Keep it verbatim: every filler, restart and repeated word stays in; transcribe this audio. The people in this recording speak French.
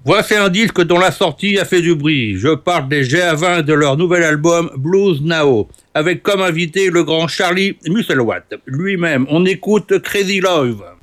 Voici un disque dont la sortie a fait du bruit. Je parle des G A vingt de leur nouvel album Blues Now, avec comme invité le grand Charlie Musselwhite lui-même. On écoute Crazy Love.